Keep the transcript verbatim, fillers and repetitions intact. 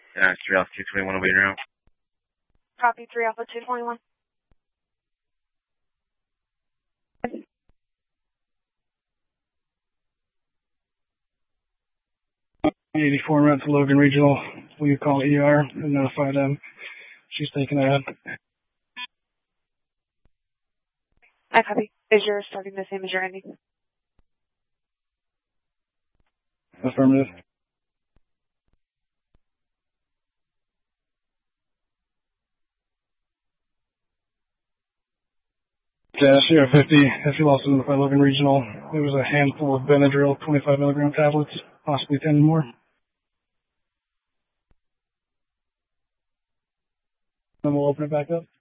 Uh, three Alpha two twenty-one awaiting route. Copy, three Alpha two twenty-one. eighty-four route to Logan Regional. Will you call E R and notify them? She's taking a head. I copy. Is your starting the same as your ending? Affirmative. Yeah, Sierra fifty, if you lost notify Logan Regional, it was a handful of Benadryl, twenty-five milligram tablets, possibly ten more. Then we'll open it back up.